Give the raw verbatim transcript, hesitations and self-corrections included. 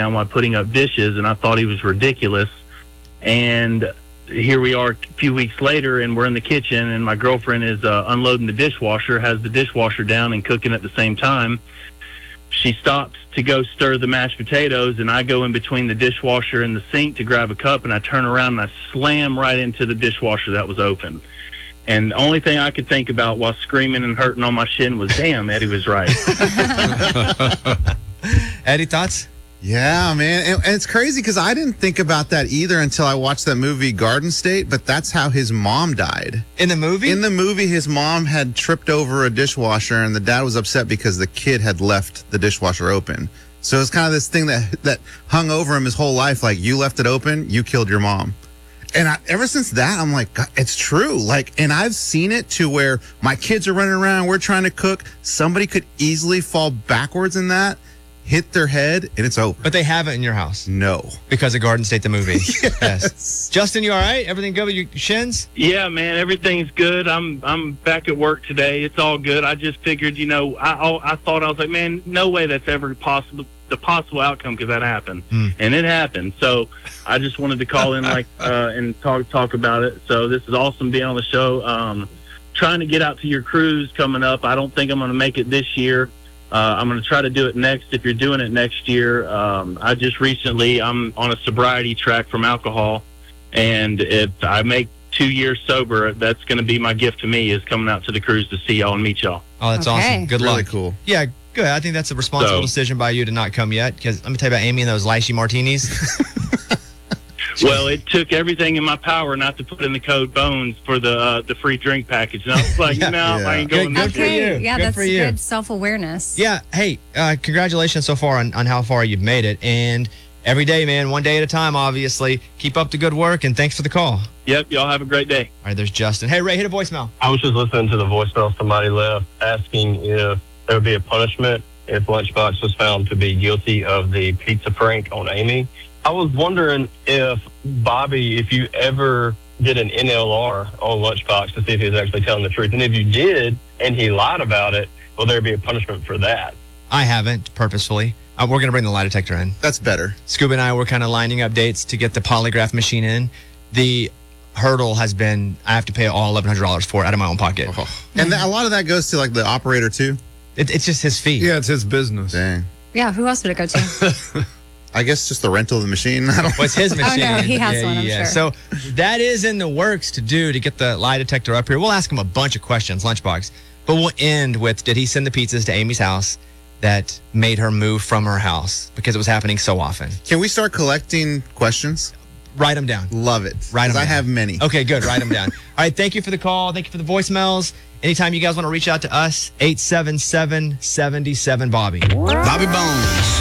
down while putting up dishes, and I thought he was ridiculous. And here we are a few weeks later, and we're in the kitchen, and my girlfriend is uh, unloading the dishwasher, has the dishwasher down and cooking at the same time. She stops to go stir the mashed potatoes, and I go in between the dishwasher and the sink to grab a cup, and I turn around and I slam right into the dishwasher that was open. And the only thing I could think about while screaming and hurting on my shin was, damn, Eddie was right. Eddie, thoughts? Yeah, man. And, and it's crazy because I didn't think about that either until I watched that movie Garden State, but that's how his mom died. In the movie? In the movie, his mom had tripped over a dishwasher, and the dad was upset because the kid had left the dishwasher open. So it's kind of this thing that, that hung over him his whole life, like, you left it open, you killed your mom. And I, ever since that, I'm like, God, it's true. Like, and I've seen it to where my kids are running around, we're trying to cook. Somebody could easily fall backwards in that, hit their head, and it's over. But they haven't in your house. No. Because of Garden State, the movie. Yes. Yes. Justin, you all right? Everything good with your shins? Yeah, man, everything's good. I'm I'm back at work today. It's all good. I just figured, you know, I I, I thought, I was like, man, no way that's ever possible. The possible outcome could that happen, mm. and it happened. So I just wanted to call in, like, uh, and talk talk about it. So this is awesome being on the show. Um, trying to get out to your cruise coming up. I don't think I'm going to make it this year. Uh, I'm going to try to do it next. If you're doing it next year, um, I just recently I'm on a sobriety track from alcohol, and if I make two years sober, that's going to be my gift to me, is coming out to the cruise to see y'all and meet y'all. Oh, that's Okay. awesome. Good Really luck. cool. Yeah. Good. I think that's a responsible So- decision by you to not come yet. Because let me tell you about Amy and those lychee martinis. Well, it took everything in my power not to put in the code BONES for the uh, the free drink package. And I was like, Yeah. no, Yeah. I ain't going Good- this good for year. Okay, you. yeah, Good that's for you. good self-awareness. Yeah. Hey, uh, congratulations so far on, on how far you've made it. And every day, man, one day at a time, obviously. Keep up the good work, and thanks for the call. All Yep, y'all have a great day. right, there's Justin. Hey, Ray, hit a voicemail. I was just listening to the voicemail somebody left asking if there would be a punishment if Lunchbox was found to be guilty of the pizza prank on Amy. I was wondering if, Bobby, if you ever did an N L R on Lunchbox to see if he was actually telling the truth. And if you did and he lied about it, will there be a punishment for that? I haven't, purposefully. Uh, we're going to bring the lie detector in. That's better. Scuba and I were kind of lining up dates to get the polygraph machine in. The hurdle has been, I have to pay all eleven hundred dollars for it out of my own pocket. Oh. And th- a lot of that goes to, like, the operator, too. It, it's just his fee. Yeah, it's his business. Dang. Yeah, who else would it go to? I guess just the rental of the machine. I don't Well, it's his machine. Oh, no, he has yeah, one, I'm yeah. sure. So that is in the works to do to get the lie detector up here. We'll ask him a bunch of questions, Lunchbox. But we'll end with, did he send the pizzas to Amy's house that made her move from her house? Because it was happening so often. Can we start collecting questions? Write them down. Love it. Write 'em Because I down. have many. Okay, good. Write them down. All right, thank you for the call. Thank you for the voicemails. Anytime you guys want to reach out to us, eight seven seven, seven seven, Bobby. Bobby Bones.